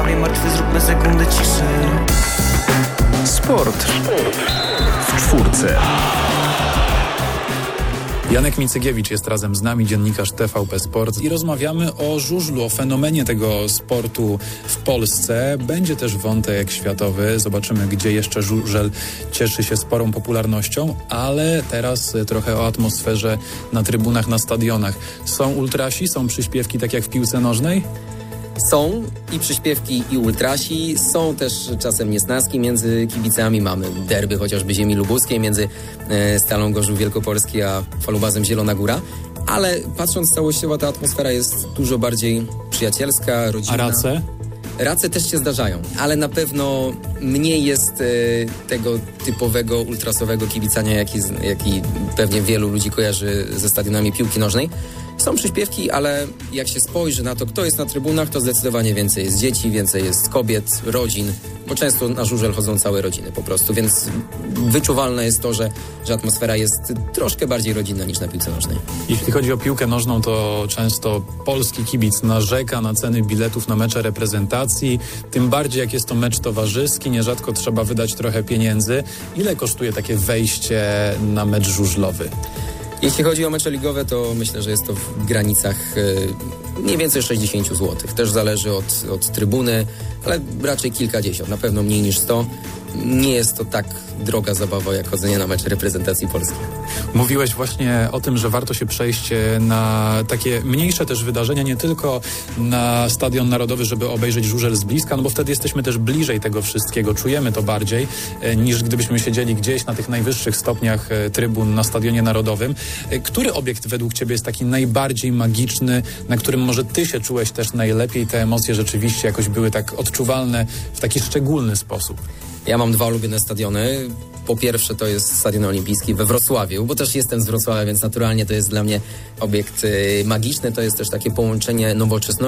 prawie martwy, zróbmy sekundę ciszy. Sport w czwórce. Janek Micygiewicz jest razem z nami, dziennikarz TVP Sport, i rozmawiamy o żużlu, o fenomenie tego sportu w Polsce. Będzie też wątek światowy, zobaczymy, gdzie jeszcze żużel cieszy się sporą popularnością, ale teraz trochę o atmosferze na trybunach, na stadionach. Są ultrasi, są przyśpiewki tak jak w piłce nożnej? Są i przyśpiewki, i ultrasi, są też czasem niesnaski między kibicami. Mamy derby chociażby ziemi lubuskiej między Stalą Gorzów Wielkopolski a Falubazem Zielona Góra, ale patrząc całościowo, ta atmosfera jest dużo bardziej przyjacielska, rodzinna. A race? Race też się zdarzają, ale na pewno mniej jest tego typowego ultrasowego kibicania, jaki pewnie wielu ludzi kojarzy ze stadionami piłki nożnej. Są przyśpiewki, ale jak się spojrzy na to, kto jest na trybunach, to zdecydowanie więcej jest dzieci, więcej jest kobiet, rodzin, bo często na żużel chodzą całe rodziny po prostu, więc wyczuwalne jest to, że atmosfera jest troszkę bardziej rodzinna niż na piłce nożnej. Jeśli chodzi o piłkę nożną, to często polski kibic narzeka na ceny biletów na mecze reprezentacji, tym bardziej jak jest to mecz towarzyski, nierzadko trzeba wydać trochę pieniędzy. Ile kosztuje takie wejście na mecz żużlowy? Jeśli chodzi o mecze ligowe, to myślę, że jest to w granicach mniej więcej 60 zł. Też zależy od trybuny, ale raczej kilkadziesiąt, na pewno mniej niż 100. Nie jest to tak droga zabawa jak chodzenie na mecz reprezentacji Polski. Mówiłeś właśnie o tym, że warto się przejść na takie mniejsze też wydarzenia, nie tylko na Stadion Narodowy, żeby obejrzeć żużel z bliska, no bo wtedy jesteśmy też bliżej tego wszystkiego, czujemy to bardziej, niż gdybyśmy siedzieli gdzieś na tych najwyższych stopniach trybun na Stadionie Narodowym. Który obiekt według Ciebie jest taki najbardziej magiczny, na którym może Ty się czułeś też najlepiej, te emocje rzeczywiście jakoś były tak odczuwalne w taki szczególny sposób? Ja mam dwa ulubione stadiony. Po pierwsze to jest Stadion Olimpijski we Wrocławiu, bo też jestem z Wrocławia, więc naturalnie to jest dla mnie obiekt magiczny. To jest też takie połączenie nowoczesności